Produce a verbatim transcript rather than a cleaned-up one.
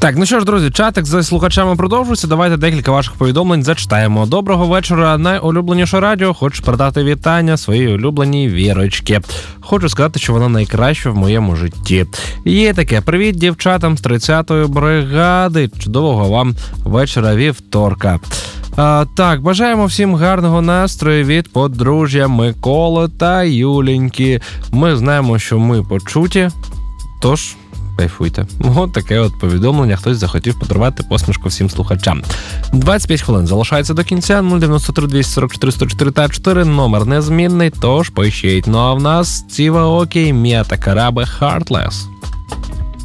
Так, ну що ж, друзі, чатик з слухачами продовжується. Давайте декілька ваших повідомлень зачитаємо. Доброго вечора, найулюбленіше радіо. Хочу передати вітання своїй улюбленій Вірочці. Хочу сказати, що вона найкраща в моєму житті. Є таке. Привіт дівчатам з тридцятої бригади. Чудового вам вечора вівторка. А, так, бажаємо всім гарного настрою від подружжя Миколи та Юленьки. Ми знаємо, що ми почуті, тож кайфуйте. От таке от повідомлення. Хтось захотів подарувати посмішку всім слухачам. двадцять п'ять хвилин залишається до кінця. нуль дев'яносто три двісті сорок чотири сто чотири та чотири. Номер незмінний, тож пишіть. Ну а в нас Ціва Окі, Мія та Карабе, Heartless.